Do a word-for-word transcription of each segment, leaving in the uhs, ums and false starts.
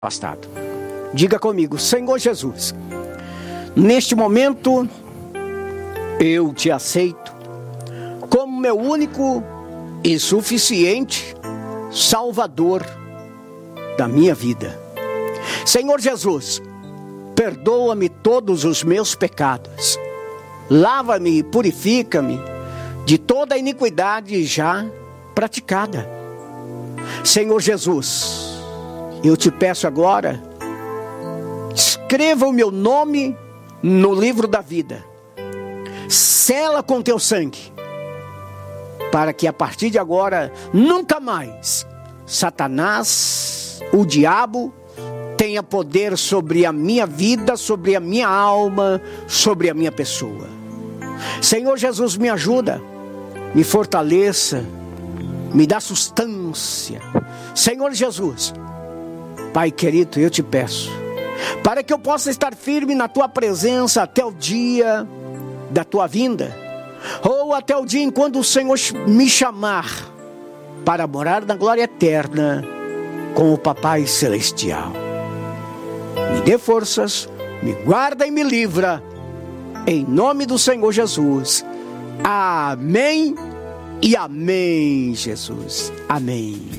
afastado. Diga comigo: Senhor Jesus, neste momento eu te aceito como meu único e suficiente Salvador da minha vida. Senhor Jesus, perdoa-me todos os meus pecados, lava-me e purifica-me de toda a iniquidade já praticada. Senhor Jesus, eu te peço agora, escreva o meu nome no livro da vida, sela com teu sangue, para que a partir de agora, nunca mais, Satanás, o diabo, tenha poder sobre a minha vida, sobre a minha alma, sobre a minha pessoa. Senhor Jesus, me ajuda, me fortaleça, me dá sustância. Senhor Jesus, Pai querido, eu te peço, para que eu possa estar firme na tua presença até o dia da tua vinda, ou até o dia em quando o Senhor me chamar para morar na glória eterna com o Papai Celestial. Me dê forças, me guarda e me livra, em nome do Senhor Jesus. Amém e amém, Jesus. Amém.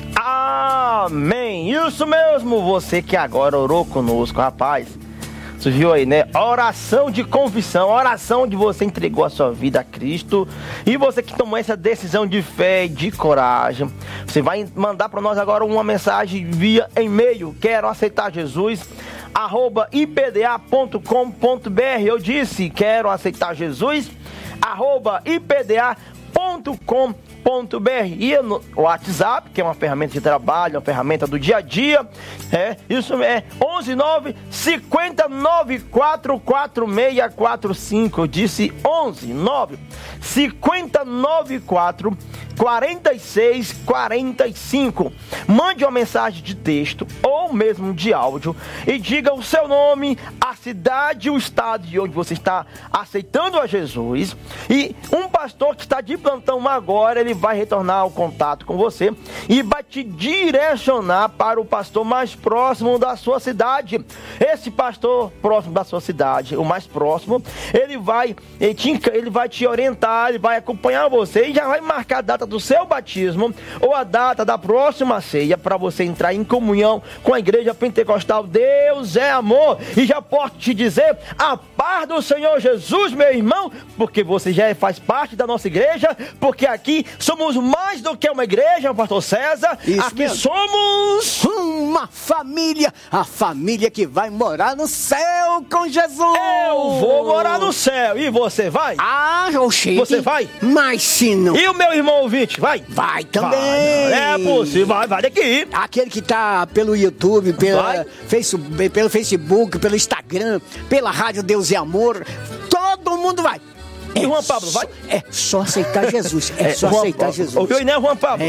Amém. Isso mesmo, você que agora orou conosco, rapaz. Você viu aí, né? Oração de convicção, oração onde você entregou a sua vida a Cristo. E você que tomou essa decisão de fé e de coragem, você vai mandar para nós agora uma mensagem via e-mail. Quero aceitar Jesus, arroba i p d a ponto com ponto b r. Eu disse, quero aceitar Jesus, arroba i p d a ponto com ponto b r. E no WhatsApp, que é uma ferramenta de trabalho, uma ferramenta do dia a dia, é, isso é onze nove cinquenta nove quatro quatro seis quatro cinco. Eu disse onze nove cinquenta nove quatro quarenta e seis quarenta e cinco. Mande uma mensagem de texto ou mesmo de áudio e diga o seu nome, a cidade e o estado de onde você está aceitando a Jesus. E um pastor que está de plantão agora, ele vai retornar o contato com você e vai te direcionar para o pastor mais próximo da sua cidade. Esse pastor próximo da sua cidade, o mais próximo, ele vai, ele te, ele vai te orientar, ele vai acompanhar você e já vai marcar a data do seu batismo ou a data da próxima ceia para você entrar em comunhão com a igreja pentecostal. Deus é amor. E já posso te dizer, a paz do Senhor Jesus, meu irmão, porque você já faz parte da nossa igreja, porque aqui somos mais do que uma igreja, pastor César. Isso aqui mesmo. Somos uma família, a família que vai morar no céu com Jesus. Eu vou morar no céu. E você vai? Ah, oxente. Você vai? Mas se não... E o meu irmão ouvinte, vai? Vai também. Vai, é possível, vai, vai daqui. Aquele que tá pelo YouTube, pela Facebook, pelo Facebook, pelo Instagram, pela Rádio Deus e Amor, todo mundo vai. E é Juan Pablo, vai? É só aceitar Jesus. É, é só Juan, aceitar Jesus. Ouviu, né, Juan Pablo?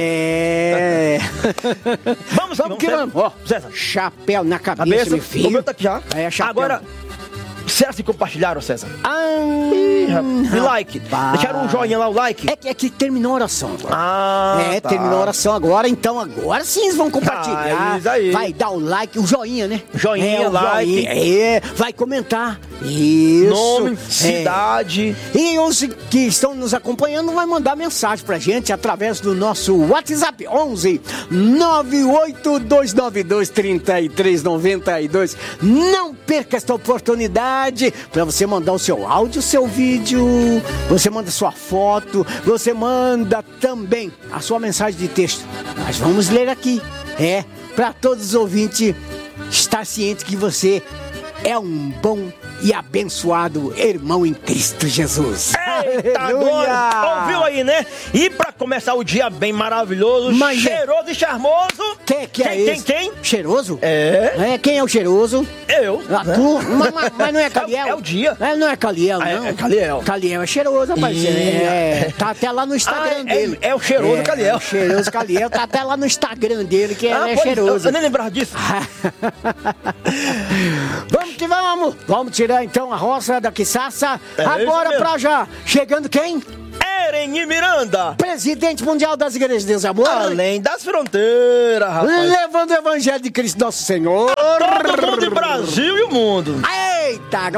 É. Vamos, vamos que vamos. Ó, César. Chapéu na cabeça, cabeça, meu filho. O meu tá aqui já. É, chapéu. Agora, será que compartilharam, César? Ah, Ih, e like. Deixaram um joinha lá, o like. É que, é que terminou a oração agora. Ah, É, tá. terminou a oração agora, então agora sim eles vão compartilhar. Ah, isso aí. Vai dar o like, o joinha, né? Joinha, é, o like. Joinha, é, vai comentar. Isso. Nome, é. cidade. E os que estão nos acompanhando vai mandar mensagem pra gente através do nosso WhatsApp onze nove oito dois nove dois três três nove dois. Não perca esta oportunidade para você mandar o seu áudio, o seu vídeo, você manda sua foto, você manda também a sua mensagem de texto. Nós vamos ler aqui. É, para todos os ouvintes estar ciente que você é um bom e abençoado irmão em Cristo Jesus. Eita, agora, ouviu aí, né? E pra começar o dia bem maravilhoso, Mas cheiroso é... e charmoso. Quem, que é quem, esse? quem, quem? Cheiroso? É. é. Quem é o cheiroso? Eu. Ah, né? tu? Mas, mas, mas não é Caliel? É, é o dia. É, não é Caliel, Ah, não. é, é Caliel. Caliel é cheiroso, rapaz. E... É, tá até lá no Instagram ah, dele. É, é o cheiroso é, Caliel. O cheiroso Caliel tá até lá no Instagram dele, que ah, ele é pois, cheiroso. Eu, eu nem lembrava disso. Vamos que vamos. Vamos tirar então a roça da quiçaça. É agora isso pra já. Chegando quem? Xerém e Miranda. Presidente mundial das igrejas de Deus e Amor. Além das fronteiras, rapaz. Levando o evangelho de Cristo nosso Senhor. Todo mundo, Brasil e o mundo. Eita,